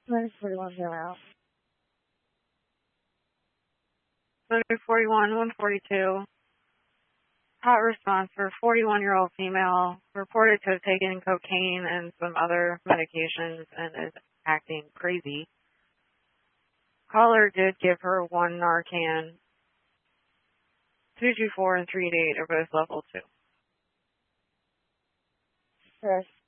41 out. 41, 142. Hot response for 41-year-old female reported to have taken cocaine and some other medications and is acting crazy. Caller did give her 1 Narcan. 224 and 388 are both level 2. Correct.